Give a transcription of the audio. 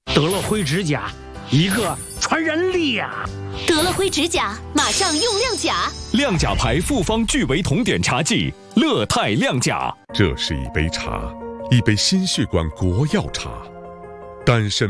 得了灰指甲，一个传染力呀！ 得了灰指甲，马上用亮甲。 亮甲牌复方聚维酮碘茶剂，乐泰亮甲。 这是一杯茶，一杯心血管国药茶，丹参